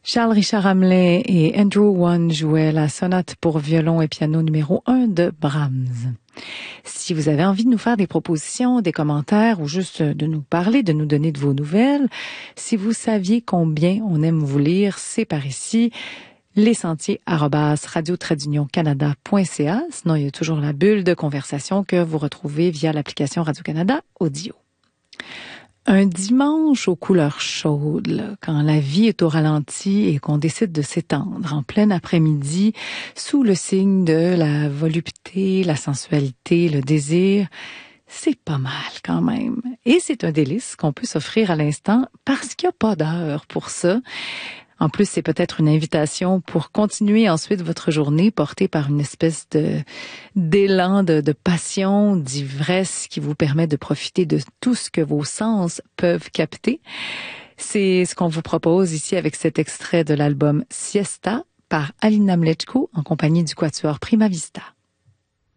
Charles Richard Hamelin et Andrew One jouaient la sonate pour violon et piano numéro 1 de Brahms. Si vous avez envie de nous faire des propositions, des commentaires ou juste de nous parler, de nous donner de vos nouvelles, si vous saviez combien on aime vous lire, c'est par ici. lesentiers@radio-canada.ca. Sinon, il y a toujours la bulle de conversation que vous retrouvez via l'application Radio-Canada Audio. Un dimanche aux couleurs chaudes, là, quand la vie est au ralenti et qu'on décide de s'étendre en plein après-midi sous le signe de la volupté, la sensualité, le désir, c'est pas mal quand même. Et c'est un délice qu'on peut s'offrir à l'instant parce qu'il n'y a pas d'heure pour ça. En plus, c'est peut-être une invitation pour continuer ensuite votre journée portée par une espèce d'élan de passion, d'ivresse qui vous permet de profiter de tout ce que vos sens peuvent capter. C'est ce qu'on vous propose ici avec cet extrait de l'album Siesta par Alina Mleczko en compagnie du quatuor Prima Vista.